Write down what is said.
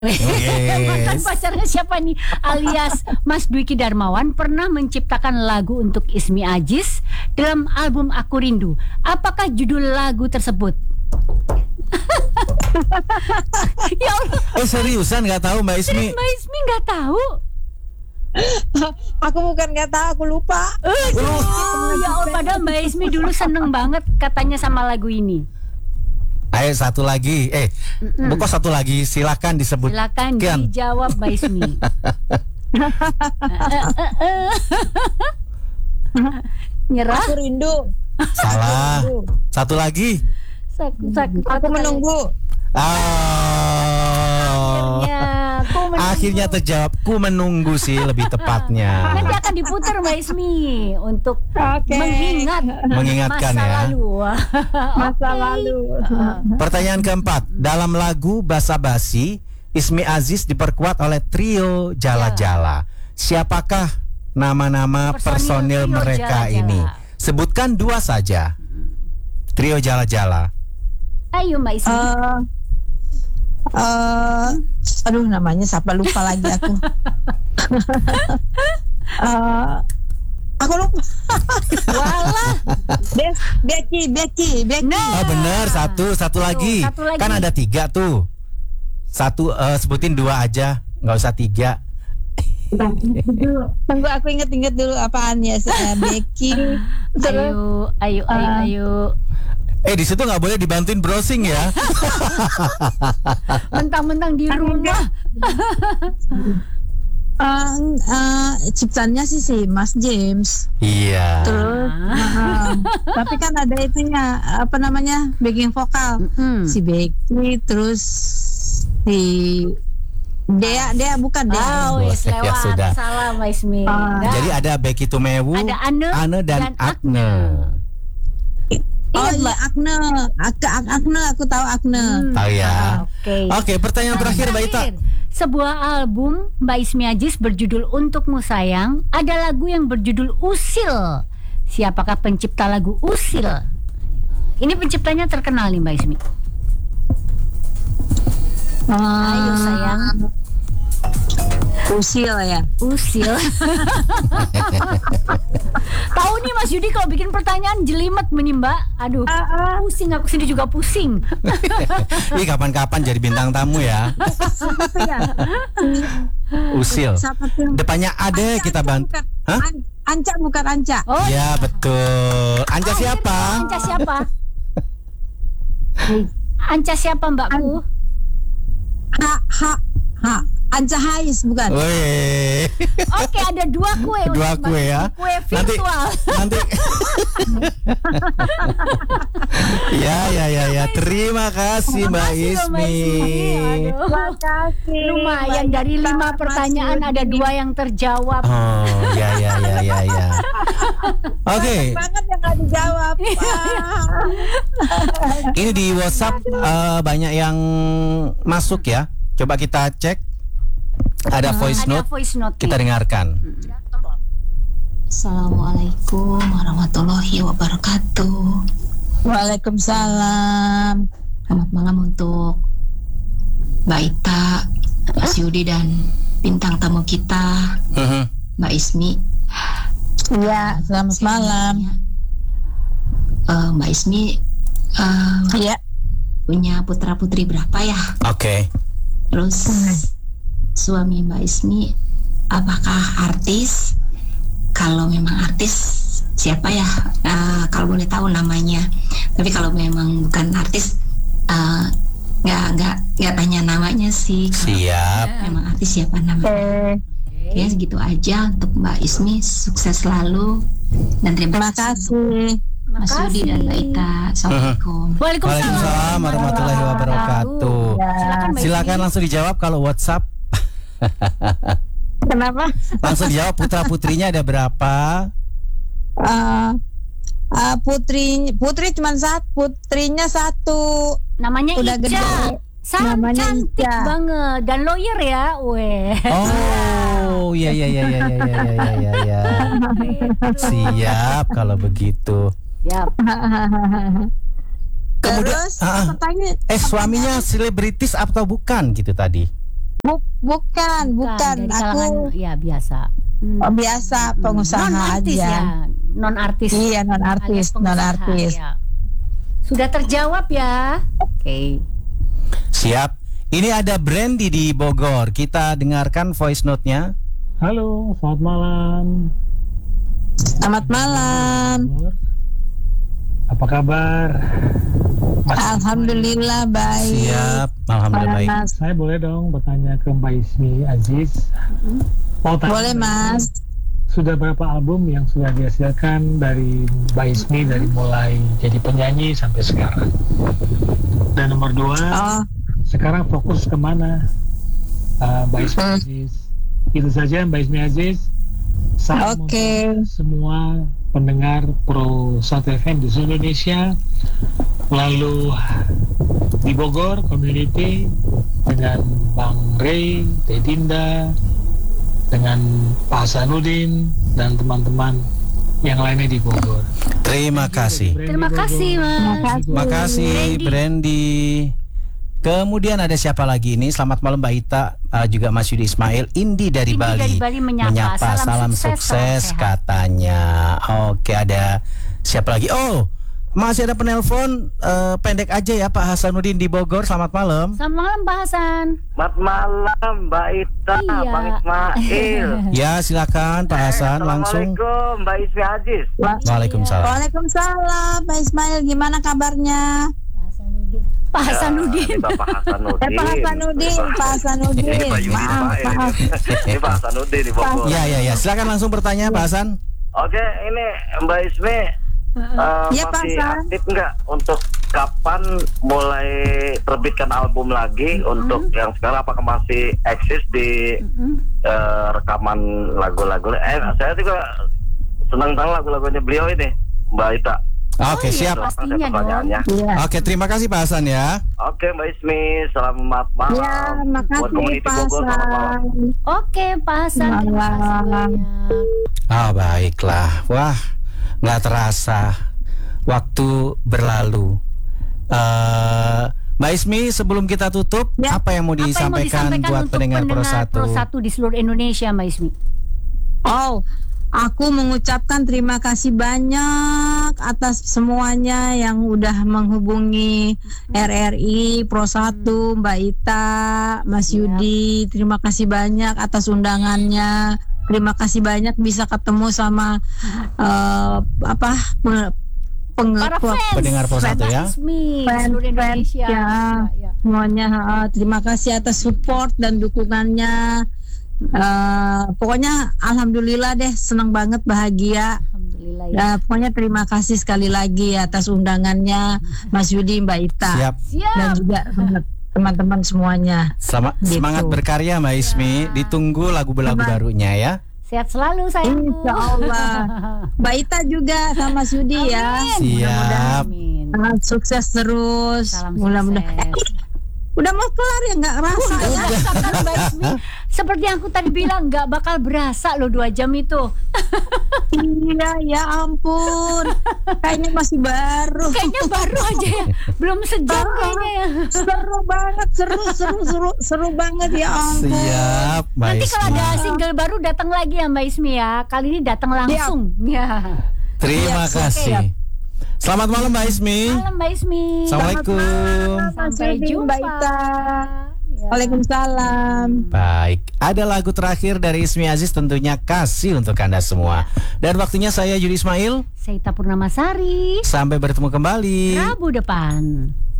Mantan pacarnya siapa nih? Alias Mas Dwiki Darmawan pernah menciptakan lagu untuk Ismi Aziz dalam album Aku Rindu. Apakah judul lagu tersebut? Ya Allah. Seriusan nggak tahu Mbak Ismi? Mbak Ismi nggak tahu? Aku bukan nggak tahu, aku lupa. Ya Allah, padahal Mbak Ismi dulu seneng banget katanya sama lagu ini. Ayo satu lagi, kok satu lagi? Silakan disebut. Silakan dijawab Mbak Ismi. Nyerah. Aku rindu. Salah. Satu lagi. Aku menunggu. Akhirnya terjawab. Ku menunggu sih lebih tepatnya. Nanti akan diputar Mbak Ismi untuk mengingatkan masa ya. lalu. Masa lalu. Pertanyaan keempat. Dalam lagu Basa Basi, Ismi Aziz diperkuat oleh trio Jala Jala. Siapakah nama-nama personil mereka ini? Sebutkan dua saja. Trio Jala Jala. Ayo Mbak Ismi. Aduh, namanya siapa, lupa lagi aku. Aku lupa. Walah. Becky. Oh benar, satu lagi. Kan ada 3 tuh. Satu, sebutin 2 aja, nggak usah 3. Tunggu, aku inget dulu apaan ya. Becky. Ayo. Di situ nggak boleh dibantuin browsing ya. Mentang-mentang di rumah. Ciptaannya si Mas James. Iya. Terus, tapi kan ada itunya, apa namanya, backing vokal. Si Becky, terus si Dea bukan Dea. Ya sudah. Salah Mbak Ismi. Jadi ada Becky Tumewu, ada Ane dan Agne. Iya, Agne, aku tahu Agne. Tahu ya. Oke, pertanyaan terakhir Mbak Ita. Sebuah album Mbak Ismi Aziz berjudul Untukmu Sayang, ada lagu yang berjudul Usil. Siapakah pencipta lagu Usil? Ini penciptanya terkenal nih Mbak Ismi. Ayo sayang. Usil ya. Tahu nih Mas Yudi kalau bikin pertanyaan jelimet menimba. Aduh, pusing, aku sendiri juga pusing. Ih, kapan-kapan jadi bintang tamu ya. Usil. Depannya ada kita bantu. Hah? Anca bukan Anca. Oh ya betul. Anca siapa? Anca siapa Mbakku? Anca Hais bukan? Oke, ada 2 kue. 2 kue ya. Kue virtual. Nanti. Ya. Terima kasih Mbak Ismi. Terima kasih. Lumayan, dari 5 pertanyaan ada 2 yang terjawab. Oh, ya. Oke. Banget yang nggak dijawab. Ini di WhatsApp banyak yang masuk ya. Coba kita cek. Ada voice note. Kita dengarkan. Assalamualaikum warahmatullahi wabarakatuh. Waalaikumsalam. Selamat malam untuk Mbak Ita, Mas Yudi dan bintang tamu kita, Mbak Ismi. Iya, selamat malam. Mbak Ismi, punya putra putri berapa ya? Oke. Terus suami Mbak Ismi apakah artis? Kalau memang artis siapa ya? Kalau boleh tahu namanya. Tapi kalau memang bukan artis, nggak tanya namanya sih. Siap. Memang artis siapa namanya? Ya segitu aja untuk Mbak Ismi. Sukses selalu dan terima kasih. Mas Yudi dan Mbak Ita. Assalamualaikum. Waalaikumsalam warahmatullahi wabarakatuh. Silakan langsung dijawab kalau WhatsApp. Kenapa? Langsung dijawab, putra putrinya ada berapa? Putri cuma putrinya 1. Namanya udah Ica. Gede. Namanya Cantik Ica. banget dan lawyer ya, Oh, iya. Siap kalau begitu. Siap. Kemudian, Terus pertanyaan, suaminya selebritis atau bukan gitu tadi? Bukan. Dari kalangan, Aku ya biasa. biasa pengusaha Non artis aja. ya, non artis. Iya, non artis, alias pengusaha, non artis. ya. Sudah terjawab ya. Oke. Siap. Ini ada Brandy di Bogor. Kita dengarkan voice note-nya. Halo, selamat malam. Selamat malam. Apa kabar? Alhamdulillah baik. Siap. Alhamdulillah baik. Mas. Saya boleh dong bertanya ke Mbak Ismi Aziz? Mau tanya, Boleh Mas. sudah berapa album yang sudah dihasilkan dari Mbak Ismi dari mulai jadi penyanyi sampai sekarang? Dan nomor 2, Oh, sekarang fokus kemana Mbak Ismi Aziz? Itu saja Mbak Ismi Aziz. Salam Oke. untuk semua pendengar Pro 1 FM di seluruh Indonesia, lalu di Bogor community dengan Bang Ray, Teh Dinda, dengan Pak Hasanuddin dan teman-teman yang lainnya di Bogor. Terima kasih. Terima kasih, Mas. Terima kasih Brandy. Kemudian ada siapa lagi ini? Selamat malam Mbak Ita, juga Mas Yudi Ismail. Indi dari Indi Bali. dari Bali menyapa. Salam Salam sukses, sukses salam sehat. katanya. Oke, ada siapa lagi? Oh, masih ada penelpon. Pendek aja ya Pak Hasanuddin di Bogor. Selamat malam. Selamat malam, Pak Hasan. Selamat malam Mbak Ita, Iya. Bang Ismail. Ya silakan Pak Hasan langsung. Assalamualaikum Mbak Ismi Aziz. Waalaikumsalam. Waalaikumsalam, Pak Ismail. Gimana kabarnya? Pak Hasanuddin. Ini Bapak Hasanuddin. Pak Hasanuddin, Pak Hasanuddin. Ini Pak Yudi Maaf, Ismail. maaf. Ini Pak Hasanuddin di Bogor. Ya. Silakan langsung bertanya Pak Hasan. Oke, ini Mbak Ismi Iya, Pak masih Hasan. aktif nggak untuk kapan mulai terbitkan album lagi untuk yang sekarang, apakah masih eksis di rekaman lagu-lagu? Saya juga senang tahu lagu-lagunya beliau ini, Mbak Ita. Oke, iya, siap. pastinya dong. Pertanyaannya. Iya. Oke, terima kasih Pak Hasan ya. Oke Mbak Ismi, selamat malam. Ya, Buat makasih community Pak Bogor, selamat malam. Hasan. Oke, Pak Hasan. Terima kasih Malam. banyak. Baiklah. Wah, nggak terasa waktu berlalu. Mbak Ismi, sebelum kita tutup, Ya. apa yang mau Apa yang mau disampaikan buat untuk pendengar Pro Pro 1? 1 di seluruh Indonesia, Mbak Ismi? Oh, aku mengucapkan terima kasih banyak atas semuanya yang udah menghubungi RRI Pro 1, Mbak Ita, Mas Yudi. Terima kasih banyak atas undangannya. Terima kasih banyak bisa ketemu sama Para fans. Pendengar Pro 1 ya. Ismi, Fans, seluruh Indonesia. ya. Ya. semuanya. Terima kasih atas support dan dukungannya. Pokoknya alhamdulillah deh, senang banget, bahagia. Alhamdulillah ya. Pokoknya terima kasih sekali lagi atas undangannya Mas Yudi, Mbak Ita, Siap. dan juga teman-teman semuanya. Gitu. Semangat berkarya Mbak Ismi. Ditunggu lagu-lagu barunya ya. Sehat selalu sayangku. Insya Allah. Mbak Ita juga sama Mas Yudi ya. Siap. Amin. Sukses terus. Salam Mudah-mudahan. sukses. Udah mau kelar ya, nggak rasa ya. Rasakan Mbak Ismi. Seperti yang aku tadi bilang, nggak bakal berasa loh 2 jam itu. Iya, ya ampun. Kayaknya masih baru. Kayaknya baru aja ya. Belum sejam kayaknya ya. Seru banget, seru banget ya ampun. Siap Mbak Nanti kalau Ismi. ada single baru datang lagi ya Mbak Ismi ya. Kali ini datang langsung. Ya. Terima Siap, kasih. siap. Selamat malam Mbak Ismi. Malam Mbak Ismi. Assalamualaikum. Sampai Yudi, jumpa. Mbak Ita. Ya. Waalaikumsalam. Baik, ada lagu terakhir dari Ismi Aziz, tentunya kasih untuk Anda semua. Dan waktunya saya Yudi Ismail. Saya Ita Purnamasari. Sampai bertemu kembali. Rabu depan.